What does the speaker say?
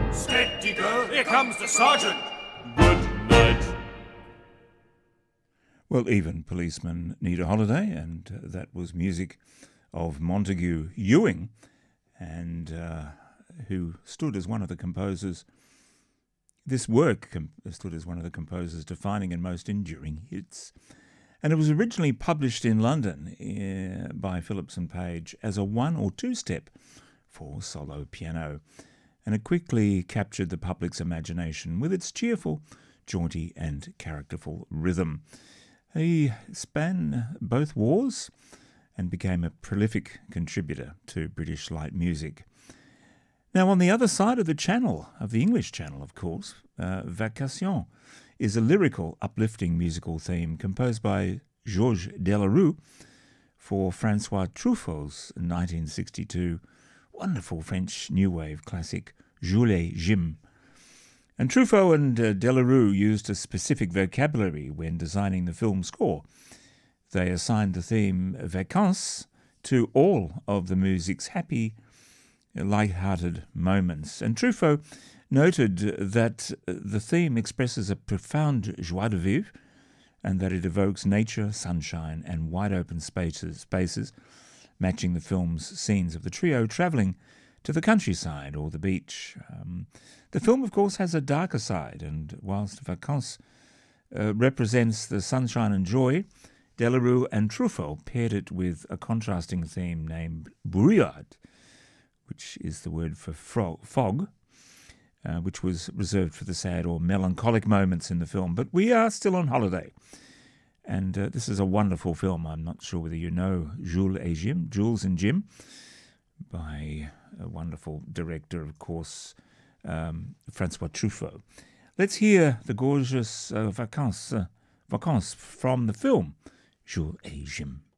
Steady, girl, here comes the sergeant. Good night. Well, even policemen need a holiday, and that was music of Montague Ewing, and who stood as one of the composers. This work stood as one of the composers' defining and most enduring hits. And it was originally published in London by Phillips and Page as a 1 or 2 step for solo piano. And it quickly captured the public's imagination with its cheerful, jaunty and characterful rhythm. He span both wars and became a prolific contributor to British light music. Now, on the other side of the channel, of the English channel, of course, Vacation is a lyrical, uplifting musical theme composed by Georges Delerue for Francois Truffaut's 1962 wonderful French new wave classic Jules et Jim. And Truffaut and Delerue used a specific vocabulary when designing the film score. They assigned the theme Vacances to all of the music's happy, light-hearted moments. And Truffaut noted that the theme expresses a profound joie de vivre and that it evokes nature, sunshine and wide-open spaces, matching the film's scenes of the trio travelling to the countryside or the beach. The film, of course, has a darker side, and whilst Vacances represents the sunshine and joy, Delerue and Truffaut paired it with a contrasting theme named Brouillard, which is the word for fog, which was reserved for the sad or melancholic moments in the film. But we are still on holiday, and this is a wonderful film. I'm not sure whether you know Jules et Jim, Jules and Jim, by a wonderful director, of course, Francois Truffaut. Let's hear the gorgeous Vacances from the film Jules et Jim.